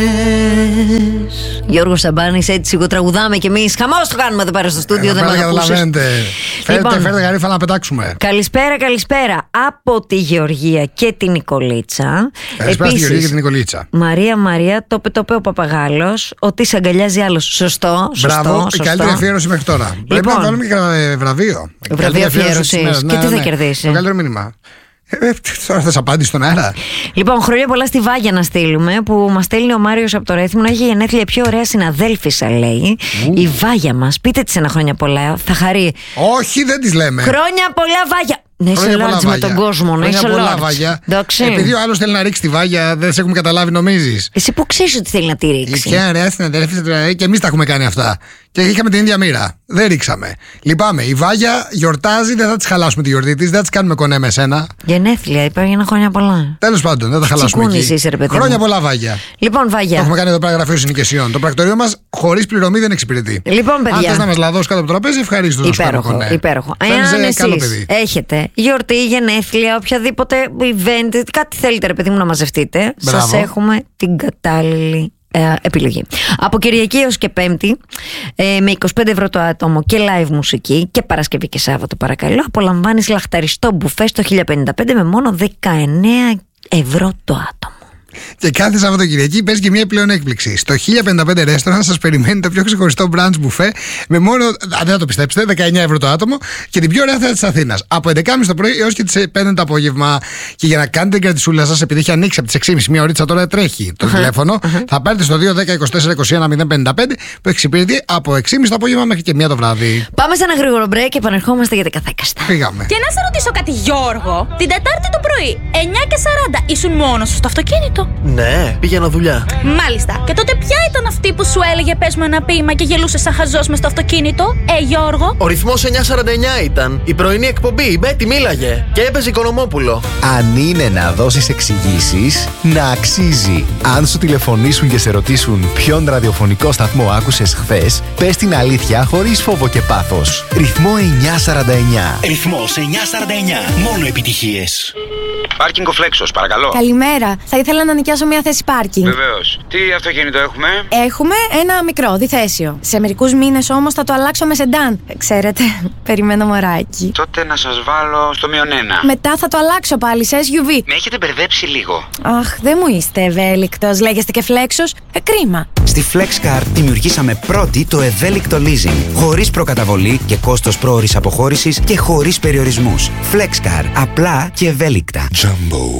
Γιώργος Σαμπάνης, έτσι σιγοτραγουδάμε κι εμείς. Χαμός το κάνουμε εδώ πέρα στο στούντιο. Δεν καταλαβαίνετε. Φέρτε γαρίφα να πετάξουμε. Καλησπέρα από τη Γεωργία και την Νικολίτσα. Καλησπέρα στη Γεωργία και την Νικολίτσα. Μαρία, το είπε ο Παπαγάλος, ότι σε αγκαλιάζει άλλος. Σωστό. Μπράβο, η καλύτερη αφιέρωση μέχρι τώρα. Πρέπει να βάλουμε και βραβείο. Βραβείο αφιέρωσης. Και τι θα κερδίσει? Το καλύτερο μήνυμα. Τώρα θα σα απάντησε στον αέρα. Λοιπόν, χρόνια πολλά στη Βάγια να στείλουμε, που μας στέλνει ο Μάριος από το Ρέθυμνο. Έχει γενέθλια, πιο ωραία συναδέλφισσα, λέει. Η Βάγια μας. Πείτε της ένα χρόνια πολλά. Θα χαρεί. Όχι, δεν της λέμε. Χρόνια πολλά, Βάγια. Να είσαι large με τον κόσμο, να είσαι large. Επειδή ο άλλος θέλει να ρίξει τη Βάγια, δεν σε έχουμε καταλάβει, νομίζεις? Εσύ που ξέρεις ότι θέλει να τη ρίξει? Ποια ωραία συναδέλφισσα, και εμείς τα έχουμε κάνει αυτά. Και είχαμε την ίδια μοίρα. Δεν ρίξαμε. Λυπάμαι. Η Βάγια γιορτάζει, δεν θα τη χαλάσουμε τη γιορτή της, δεν θα τη κάνουμε κονέ με σένα. Γενέθλια, είπα για ένα χρόνια πολλά. Τέλος πάντων, δεν θα χαλάσουμε. Χρόνια πολλά, Βάγια. Λοιπόν, Βάγια. Το έχουμε κάνει εδώ πέρα γραφείο συνοικεσιών. Το πρακτορείο μας χωρίς πληρωμή δεν εξυπηρετεί. Λοιπόν, παιδιά. Αν θες να μας λαδώσει κάτω από το τραπέζι, ευχαρίστω. Υπέροχο. Εάν εσείς έχετε γιορτή, γενέθλια, οποιαδήποτε event, κάτι θέλετε, ρε παιδί μου, να μαζευτείτε, σας έχουμε την κατάλληλη επιλογή. Από Κυριακή έως και Πέμπτη, με 25 ευρώ το άτομο και live μουσική, και Παρασκευή και Σάββατο, παρακαλώ, απολαμβάνεις λαχταριστό μπουφέ στο 1055 με μόνο 19 ευρώ το άτομο. Και κάθε Σαββατοκυριακή παίζει και μια πλέον έκπληξη. Στο 1055 Restaurant σας περιμένει το πιο ξεχωριστό brunch μπουφέ με μόνο, δεν θα το πιστέψετε, 19 ευρώ το άτομο και την πιο ωραία θέα της Αθήνας. Από 11.30 το πρωί έως και τις 5 το απόγευμα. Και για να κάνετε την κρατησούλα σας, επειδή έχει ανοίξει από τις 6.30, μια ωρίτσα τώρα τρέχει το τηλέφωνο, θα πάρετε στο 210-24-21-055 που εξυπηρετεί από 6.30 το απόγευμα μέχρι και 1 το βράδυ. Πάμε σε ένα γρήγορο break και επανερχόμαστε για τα καθέκαστα. Πήγαμε. Και να σε ρωτήσω κάτι, Γιώργο, την Τετάρτη το πρωί, 9:40, ήσουν μόνος σου στο αυτοκίνητο? Ναι, πήγαινα δουλειά. Μάλιστα. Και τότε ποια ήταν αυτή που σου έλεγε πες μου ένα ποίημα και γελούσε σαν χαζός μες στο αυτοκίνητο? Γιώργο. Ο ρυθμός 949 ήταν. Η πρωινή εκπομπή, η Μπέτη μίλαγε. Και έπαιζε Οικονομόπουλο. Αν είναι να δώσεις εξηγήσεις, να αξίζει. Αν σου τηλεφωνήσουν και σε ρωτήσουν ποιον ραδιοφωνικό σταθμό άκουσες χθες, πες την αλήθεια χωρίς φόβο και πάθος. Ρυθμό 949. Ρυθμός 949. Μόνο επιτυχίες. Πάρκινγκ ο Φλέξος, παρακαλώ. Καλημέρα. Θα ήθελα να νοικιάσω μια θέση πάρκινγκ. Βεβαίως. Τι αυτοκίνητο έχουμε? Έχουμε ένα μικρό, διθέσιο. Σε μερικούς μήνες όμως θα το αλλάξω με σεντάν. Ξέρετε, περιμένω μωράκι. Τότε να σας βάλω στο -1. Μετά θα το αλλάξω πάλι σε SUV. Με έχετε μπερδέψει λίγο. Αχ, δεν μου είστε ευέλικτος. Λέγεστε και Φλέξος. Κρίμα. Στη FlexCar δημιουργήσαμε πρώτη το ευέλικτο leasing. Χωρίς προκαταβολή και κόστος πρόωρης αποχώρησης και χωρίς περιορισμούς. FlexCar. Απλά και ευέλικτα. Jumbo.